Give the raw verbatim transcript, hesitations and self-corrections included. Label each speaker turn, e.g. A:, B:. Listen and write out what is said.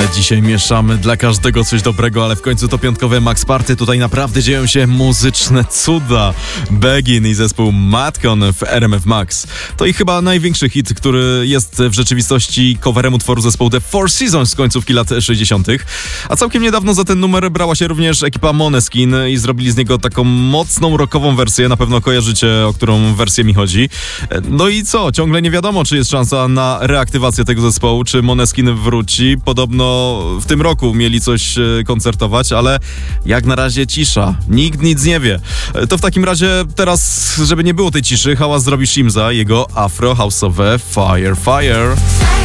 A: ale dzisiaj mieszamy dla każdego coś dobrego, ale w końcu to piątkowe Max Party. Tutaj naprawdę dzieją się muzyczne cuda. Begin i zespół Madcon w R M F Max. To ich chyba największy hit, który jest w rzeczywistości coverem utworu zespołu The Four Seasons z końcówki lat sześćdziesiątych. A całkiem niedawno za ten numer brała się również ekipa Måneskin i zrobili z niego taką mocną rockową wersję. Na pewno kojarzycie, o którą wersję mi chodzi. No i co? Ciągle nie wiadomo, czy jest szansa na reaktywację tego zespołu, czy Måneskin wróci. Podobno w tym roku mieli coś koncertować, ale jak na razie cisza. Nikt nic nie wie. To w takim razie teraz, żeby nie było tej ciszy, hałas zrobi Shimza, jego afro house'owe Fire Fire.